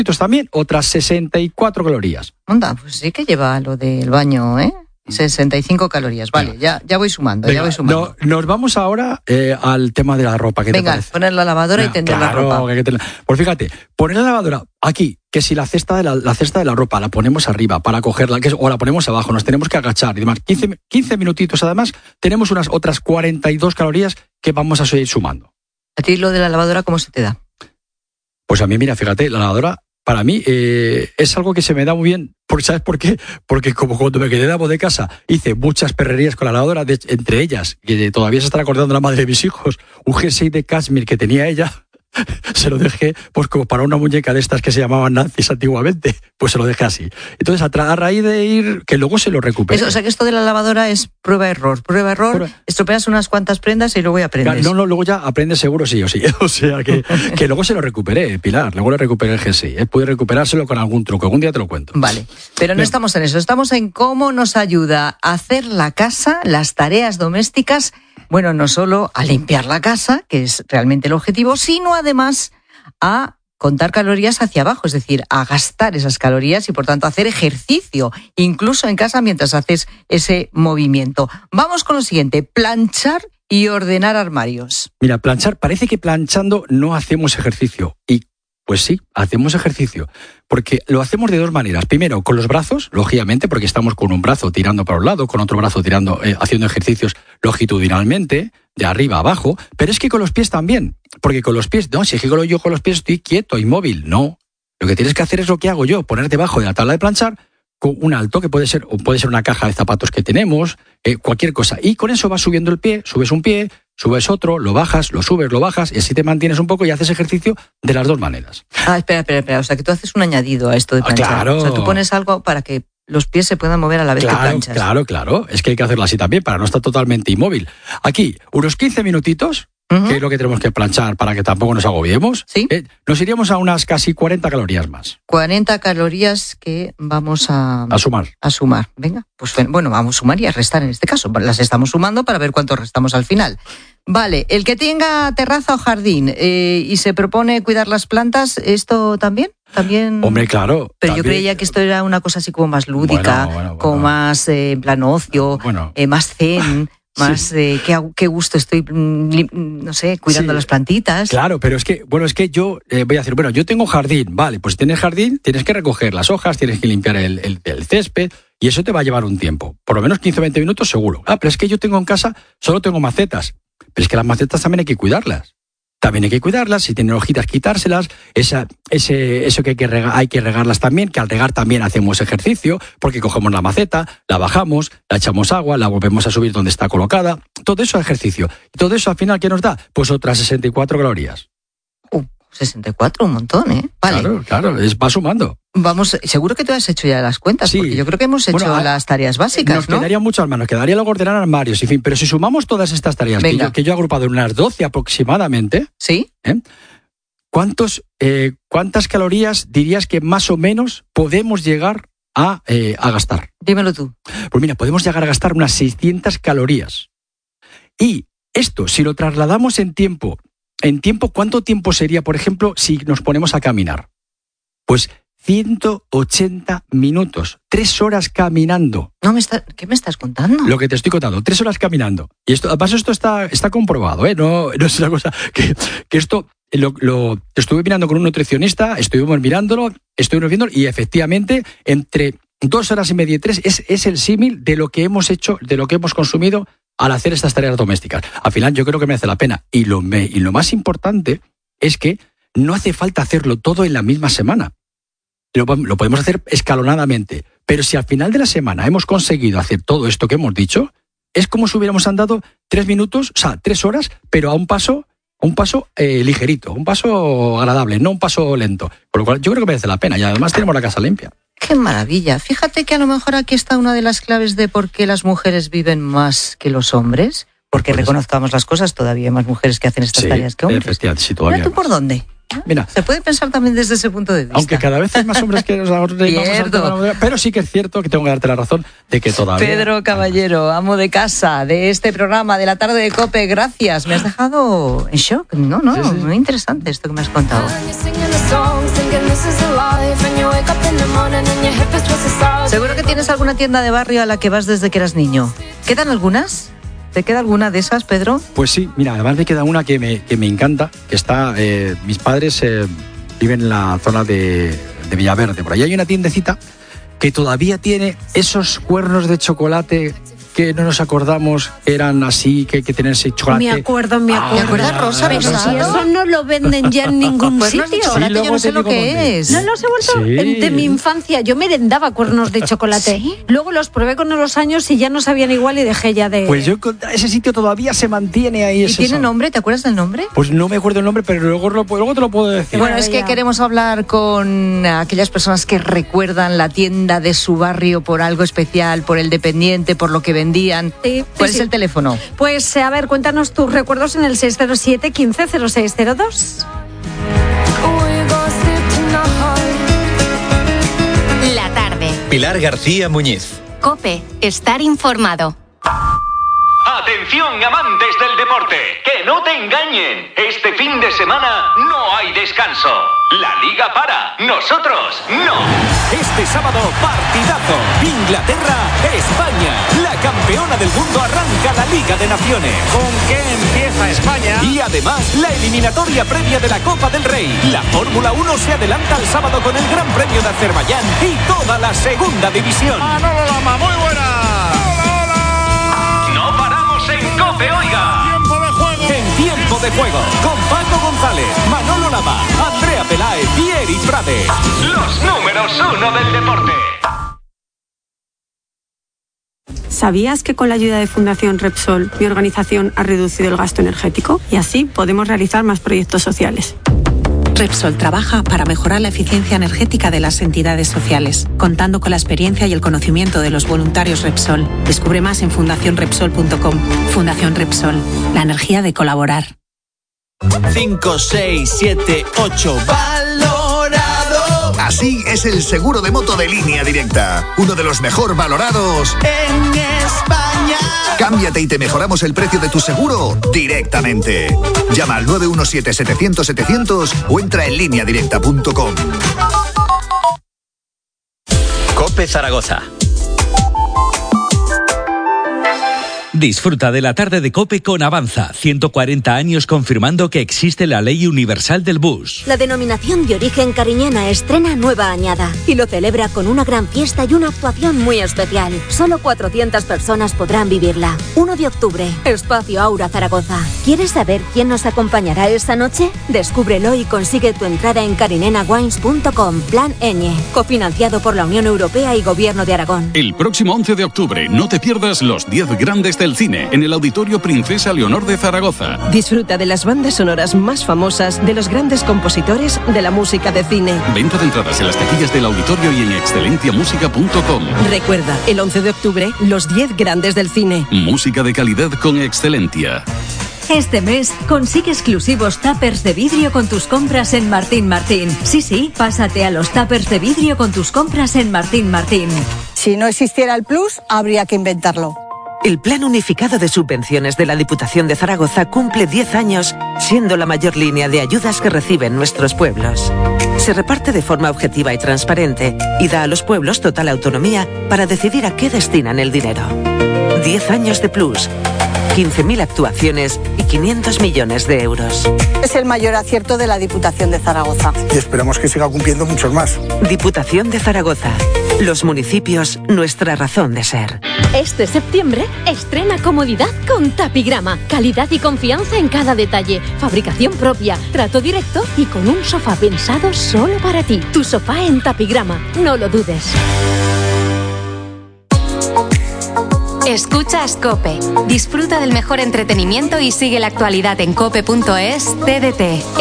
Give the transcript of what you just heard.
también, otras 64 calorías. Anda, pues sí que lleva lo del baño, 65 calorías. Vale, ya voy sumando, Venga, ya voy sumando. Nos vamos ahora al tema de la ropa. ¿Qué te parece? Poner la lavadora y tender la ropa. Pues fíjate, poner la lavadora aquí, que si la cesta de la ropa la ponemos arriba para cogerla, o la ponemos abajo, nos tenemos que agachar y demás. 15 minutitos además, tenemos unas otras 42 calorías que vamos a seguir sumando. ¿A ti lo de la lavadora cómo se te da? Pues a mí, mira, fíjate, la lavadora para mí es algo que se me da muy bien. ¿Sabes por qué? Porque como cuando me quedé de amo de casa hice muchas perrerías con la lavadora, entre ellas, que todavía se estará acordando la madre de mis hijos, un jersey de cashmere que tenía ella, se lo dejé pues como para una muñeca de estas que se llamaban nazis antiguamente, pues se lo dejé así. Entonces a raíz de ir, que luego se lo recuperé. O sea que esto de la lavadora es prueba-error, estropeas unas cuantas prendas y luego ya aprendes. No, luego ya aprendes seguro sí o sí. O sea que luego se lo recuperé, Pilar, luego le recuperé el jersey. Pude recuperárselo con algún truco, algún día te lo cuento. Vale, pero no estamos en eso, estamos en cómo nos ayuda a hacer la casa, las tareas domésticas. Bueno, no solo a limpiar la casa, que es realmente el objetivo, sino además a contar calorías hacia abajo, es decir, a gastar esas calorías y por tanto hacer ejercicio, incluso en casa mientras haces ese movimiento. Vamos con lo siguiente, planchar y ordenar armarios. Mira, planchar, parece que planchando no hacemos ejercicio y pues sí, hacemos ejercicio, porque lo hacemos de dos maneras. Primero, con los brazos, lógicamente, porque estamos con un brazo tirando para un lado, con otro brazo tirando, haciendo ejercicios longitudinalmente, de arriba a abajo, pero es que con los pies también, porque con los pies, no, si es que yo con los pies estoy quieto, inmóvil, no. Lo que tienes que hacer es lo que hago yo, poner debajo de la tabla de planchar con un alto, que puede ser una caja de zapatos que tenemos, cualquier cosa, y con eso vas subiendo el pie, subes un pie, subes otro, lo bajas, lo subes, lo bajas, y así te mantienes un poco y haces ejercicio de las dos maneras. Espera, o sea que tú haces un añadido a esto de planchar. Claro. O sea, tú pones algo para que los pies se puedan mover a la vez que planchas. Claro, es que hay que hacerlo así también para no estar totalmente inmóvil. Aquí, unos 15 minutitos, que es lo que tenemos que planchar para que tampoco nos agobiemos. ¿Sí? Nos iríamos a unas casi 40 calorías más. 40 calorías que vamos a sumar. A sumar. Venga, pues bueno, vamos a sumar y a restar en este caso. Las estamos sumando para ver cuánto restamos al final. Vale, el que tenga terraza o jardín y se propone cuidar las plantas, ¿esto también? Hombre, claro. Pero también. Yo creía que esto era una cosa así como más lúdica, bueno. como más en plan ocio, más zen. Más qué gusto estoy, no sé, cuidando las plantitas. Claro, pero es que yo voy a decir, yo tengo jardín, vale, pues si tienes jardín, tienes que recoger las hojas, tienes que limpiar el césped, y eso te va a llevar un tiempo, por lo menos 15 o 20 minutos seguro. Pero es que yo tengo en casa, solo tengo macetas, pero es que las macetas también hay que cuidarlas. Si tienen hojitas, quitárselas, eso que hay que regarlas también, que al regar también hacemos ejercicio, porque cogemos la maceta, la bajamos, la echamos agua, la volvemos a subir donde está colocada, todo eso es ejercicio. Y todo eso al final, ¿qué nos da? Pues otras 64 calorías. 64, un montón, ¿eh? Vale. Claro, va sumando. Vamos, seguro que tú has hecho ya las cuentas, sí. Porque yo creo que hemos hecho las tareas básicas, nos quedaría mucho más, nos quedaría luego ordenar armarios, en fin, pero si sumamos todas estas tareas que yo he agrupado en unas 12 aproximadamente, ¿sí? ¿Cuántas calorías dirías que más o menos podemos llegar a gastar? Dímelo tú. Pues mira, podemos llegar a gastar unas 600 calorías. Y esto, si lo trasladamos en tiempo, ¿cuánto tiempo sería, por ejemplo, si nos ponemos a caminar? Pues 180 minutos, 3 horas caminando. ¿Qué me estás contando? Lo que te estoy contando, 3 horas caminando. Y además esto está comprobado, ¿eh? No es una cosa que esto lo estuve mirando con un nutricionista, estuvimos mirándolo y efectivamente entre 2 horas y media y 3 es el símil de lo que hemos hecho, de lo que hemos consumido al hacer estas tareas domésticas. Al final yo creo que merece la pena. Y lo más importante es que no hace falta hacerlo todo en la misma semana. Lo podemos hacer escalonadamente. Pero si al final de la semana hemos conseguido hacer todo esto que hemos dicho, es como si hubiéramos andado 3 minutos, 3 horas, pero a un paso ligerito, un paso agradable, no un paso lento. Por lo cual yo creo que merece la pena y además tenemos la casa limpia. ¡Qué maravilla! Fíjate que a lo mejor aquí está una de las claves de por qué las mujeres viven más que los hombres. Porque reconozcamos las cosas, todavía hay más mujeres que hacen estas tareas que hombres. Efectivamente, sí, todavía. ¿Pero tú por dónde? Mira, se puede pensar también desde ese punto de vista. Aunque cada vez hay más hombres que nos pero sí que es cierto que tengo que darte la razón de que todavía... Pedro Caballero, amo de casa de este programa de la tarde de COPE, gracias. Me has dejado en shock. No, sí. Muy interesante esto que me has contado. Seguro que tienes alguna tienda de barrio a la que vas desde que eras niño. ¿Quedan algunas? ¿Te queda alguna de esas, Pedro? Pues sí, mira, además me queda una que me encanta, que está, mis padres viven en la zona de Villaverde. Por ahí hay una tiendecita que todavía tiene esos cuernos de chocolate que no nos acordamos eran así, que tenían ese chocolate. Me acuerdo. ¿Te acuerdas, Rosa? Pero si eso no lo venden ya en ningún Cuernos de sitio. chocolate, yo no sé lo que es. No los he vuelto de mi infancia. Yo merendaba cuernos de chocolate. ¿Sí? Luego los probé con los años y ya no sabían igual y dejé ya de... Pues yo encontré ese sitio todavía se mantiene ahí. ¿Y tiene nombre? ¿Te acuerdas del nombre? Pues no me acuerdo el nombre, pero luego te lo puedo decir. Bueno, es que queremos hablar con aquellas personas que recuerdan la tienda de su barrio por algo especial, por el dependiente, por lo que vendían. Sí, ¿Cuál es el teléfono? Pues, a ver, cuéntanos tus recuerdos en el 607 15 0602. La tarde. Pilar García Muñiz. COPE. Estar informado. Atención, amantes del deporte, que no te engañen. Este fin de semana no hay descanso. La liga para, nosotros no. Este sábado, partidazo. Inglaterra-España. La campeona del mundo arranca la Liga de Naciones. ¿Con qué empieza España? Y además, la eliminatoria previa de la Copa del Rey. La Fórmula 1 se adelanta al sábado con el Gran Premio de Azerbaiyán y toda la segunda división. Manolo Lama, muy buena. COPE, oiga. Tiempo de juego. En Tiempo de Juego, con Paco González, Manolo Lama, Andrea Peláez y Eric Prades. Los números 1 del deporte. ¿Sabías que con la ayuda de Fundación Repsol, mi organización ha reducido el gasto energético? Y así podemos realizar más proyectos sociales. Repsol trabaja para mejorar la eficiencia energética de las entidades sociales, contando con la experiencia y el conocimiento de los voluntarios Repsol. Descubre más en fundacionrepsol.com. Fundación Repsol, la energía de colaborar. 5, 6, 7, 8. ¡Valorado! Así es el seguro de moto de Línea Directa. Uno de los mejor valorados en España. Cámbiate y te mejoramos el precio de tu seguro directamente. Llama al 917-700-700 o entra en lineadirecta.com. COPE Zaragoza. Disfruta de la tarde de COPE con Avanza. 140 años confirmando que existe la ley universal del bus. La denominación de origen cariñena estrena nueva añada y lo celebra con una gran fiesta y una actuación muy especial. Solo 400 personas podrán vivirla. 1 de octubre, Espacio Aura Zaragoza. ¿Quieres saber quién nos acompañará esta noche? Descúbrelo y consigue tu entrada en carinenaWines.com. Plan Eñe, cofinanciado por la Unión Europea y Gobierno de Aragón. El próximo 11 de octubre no te pierdas los 10 grandes del cine en el Auditorio Princesa Leonor de Zaragoza. Disfruta de las bandas sonoras más famosas de los grandes compositores de la música de cine. Venta de entradas en las taquillas del auditorio y en excelenciamusica.com. Recuerda, el 11 de octubre, los 10 grandes del cine. Música de calidad con excelencia. Este mes consigue exclusivos tuppers de vidrio con tus compras en Martín Martín. Sí, pásate a los tuppers de vidrio con tus compras en Martín Martín. Si no existiera el Plus, habría que inventarlo. El Plan Unificado de Subvenciones de la Diputación de Zaragoza cumple 10 años, siendo la mayor línea de ayudas que reciben nuestros pueblos. Se reparte de forma objetiva y transparente y da a los pueblos total autonomía para decidir a qué destinan el dinero. 10 años de Plus, 15.000 actuaciones y 500 millones de euros. Es el mayor acierto de la Diputación de Zaragoza. Y esperamos que siga cumpliendo muchos más. Diputación de Zaragoza. Los municipios, nuestra razón de ser. Este septiembre, estrena comodidad con Tapigrama. Calidad y confianza en cada detalle. Fabricación propia, trato directo y con un sofá pensado solo para ti. Tu sofá en Tapigrama. No lo dudes. Escuchas COPE. Disfruta del mejor entretenimiento y sigue la actualidad en cope.es TDT.